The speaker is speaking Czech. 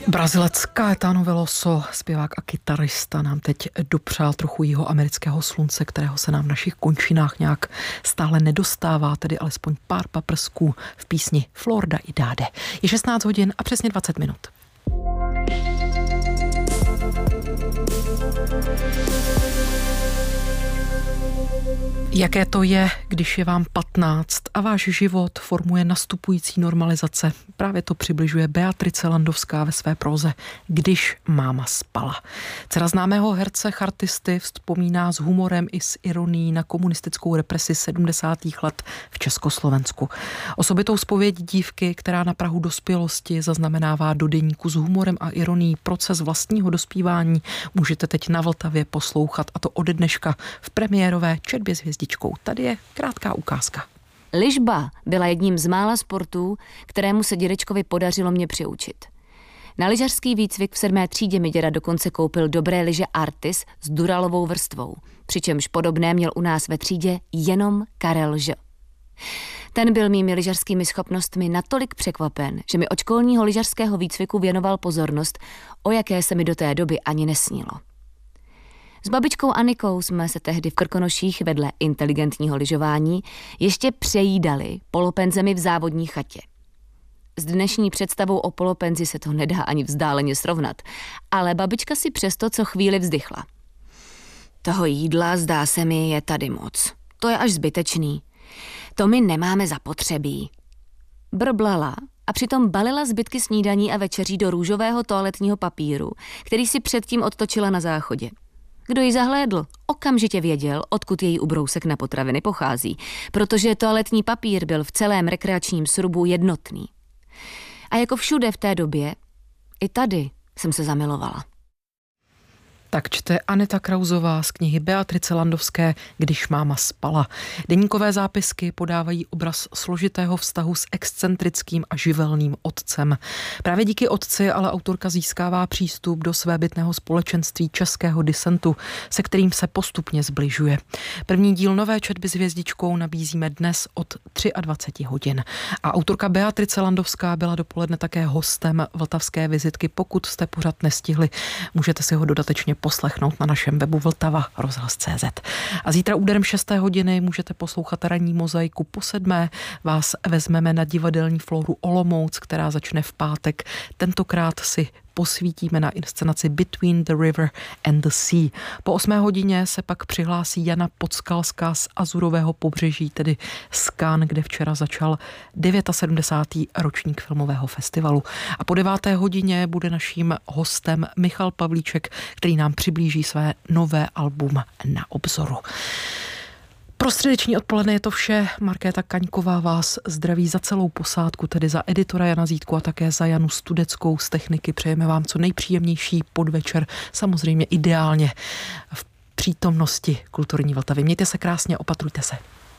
Brazilec Caetano Veloso, zpěvák a kytarista, nám teď dopřál trochu jihoamerického slunce, kterého se nám v našich končinách nějak stále nedostává, tedy alespoň pár paprsků v písni Florida Idade. Je 16 hodin a přesně 20 minut. Jaké to je, když je vám 15 a váš život formuje nastupující normalizace? Právě to přibližuje Beatrice Landowská ve své próze Když máma spala. Dcera známého herce chartisty vzpomíná s humorem i s ironií na komunistickou represi 70. let v Československu. Osobitou zpověď dívky, která na prahu dospělosti zaznamenává do deníku s humorem a ironií proces vlastního dospívání, můžete teď na Vltavě poslouchat, a to ode dneška v premiérové Četbě s hvězdičkou. Tady je krátká ukázka. Lyžba byla jedním z mála sportů, kterému se dědečkovi podařilo mě přiučit. Na lyžařský výcvik v 7. třídě mi děda dokonce koupil dobré lyže Artis s duralovou vrstvou, přičemž podobné měl u nás ve třídě jenom Karel Ž. Ten byl mými lyžařskými schopnostmi natolik překvapen, že mi od školního lyžařského výcviku věnoval pozornost, o jaké se mi do té doby ani nesnilo. S babičkou Anikou jsme se tehdy v Krkonoších vedle inteligentního lyžování ještě přejídali polopenzemi v závodní chatě. S dnešní představou o polopenzi se to nedá ani vzdáleně srovnat, ale babička si přesto co chvíli vzdychla. Toho jídla, zdá se mi, je tady moc. To je až zbytečný. To my nemáme zapotřebí. Brblala a přitom balila zbytky snídaní a večeří do růžového toaletního papíru, který si předtím odtočila na záchodě. Kdo ji zahlédl, okamžitě věděl, odkud její ubrousek na potraviny pochází, protože toaletní papír byl v celém rekreačním srubu jednotný. A jako všude v té době, i tady jsem se zamilovala. Tak čte Aneta Krauzová z knihy Beatrice Landowské Když máma spala. Deníkové zápisky podávají obraz složitého vztahu s excentrickým a živelným otcem. Právě díky otci ale autorka získává přístup do svébytného společenství českého disentu, se kterým se postupně zbližuje. První díl nové Četby s hvězdičkou nabízíme dnes od 23 hodin. A autorka Beatrice Landowská byla dopoledne také hostem vltavské vizitky. Pokud jste pořad nestihli, můžete si ho dodatečně poslechnout na našem webu vltava.rozhlas.cz. A zítra úderem 6. hodiny můžete poslouchat ranní mozaiku. Po 7. vás vezmeme na divadelní Floru Olomouc, která začne v pátek. Tentokrát si posvítíme na inscenaci Between the River and the Sea. Po 8. hodině se pak přihlásí Jana Podskalská z Azurového pobřeží, tedy z Cannes, kde včera začal 79. ročník filmového festivalu. A po 9. hodině bude naším hostem Michal Pavlíček, který nám přiblíží své nové album Na obzoru. Pro středeční odpoledne je to vše. Markéta Kaňková vás zdraví za celou posádku, tedy za editora Jana Zítku a také za Janu Studeckou z techniky. Přejeme vám co nejpříjemnější podvečer, samozřejmě ideálně v přítomnosti kulturní Vltavy. Mějte se krásně, opatrujte se.